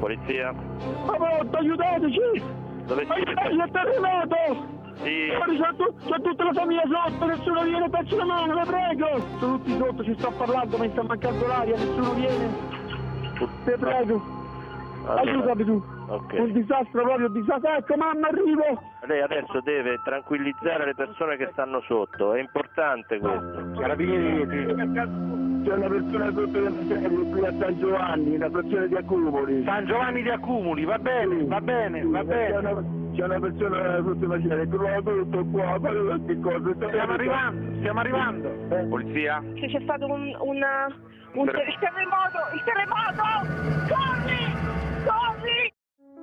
Polizia? Pronto, aiutateci! Dove siete? Aiutateci, è terremoto! Sì. C'è tutta la famiglia sotto, nessuno viene, pezzo la mano, la prego! Sono tutti sotto, ci sto parlando, mi sta mancando l'aria, nessuno viene! Te prego! Allora, Aiutami tu! ok. Un disastro proprio, un disastro! Ecco mamma, arrivo! Lei adesso deve tranquillizzare le persone che stanno sotto, è importante questo. Carabinieri, c'è una persona sotto del serio qui a San Giovanni, una persona di Accumuli. San Giovanni di Accumuli, va bene, va bene, va bene. C'è una persona sotto la scena, è crollato tutto qua, fare qualche cosa. Stiamo arrivando. Polizia? Che c'è stato il terremoto! Corri! Corri!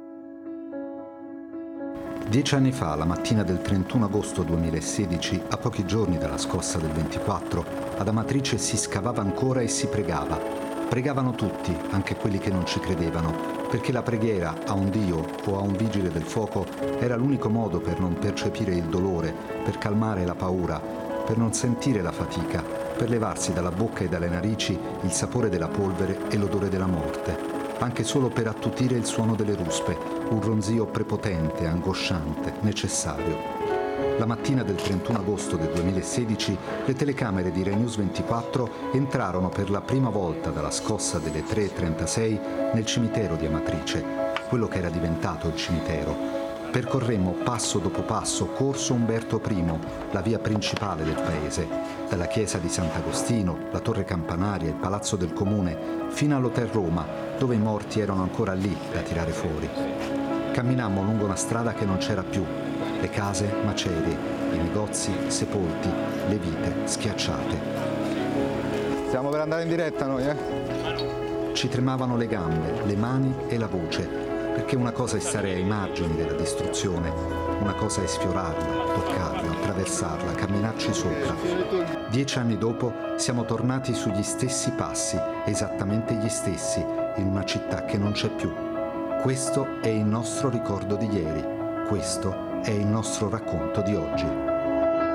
10 anni fa, la mattina del 31 agosto 2016, a pochi giorni dalla scossa del 24, ad Amatrice si scavava ancora e si pregava. Pregavano tutti, anche quelli che non ci credevano, perché la preghiera a un Dio o a un vigile del fuoco era l'unico modo per non percepire il dolore, per calmare la paura, per non sentire la fatica, per levarsi dalla bocca e dalle narici il sapore della polvere e l'odore della morte, anche solo per attutire il suono delle ruspe, un ronzio prepotente, angosciante, necessario. La mattina del 31 agosto del 2016 le telecamere di Rai News 24 entrarono per la prima volta dalla scossa delle 3:36 nel cimitero di Amatrice, quello che era diventato il cimitero. Percorremmo passo dopo passo Corso Umberto I, la via principale del paese, dalla chiesa di Sant'Agostino, la torre campanaria, il palazzo del comune, fino all'Hotel Roma, dove i morti erano ancora lì da tirare fuori. Camminammo lungo una strada che non c'era più, le case macerie, i negozi sepolti, le vite schiacciate. Stiamo per andare in diretta noi, Ci tremavano le gambe, le mani e la voce, perché una cosa è stare ai margini della distruzione, una cosa è sfiorarla, toccarla, attraversarla, camminarci sopra. 10 anni dopo siamo tornati sugli stessi passi, esattamente gli stessi, in una città che non c'è più. Questo è il nostro ricordo di ieri, questo è il nostro racconto di oggi.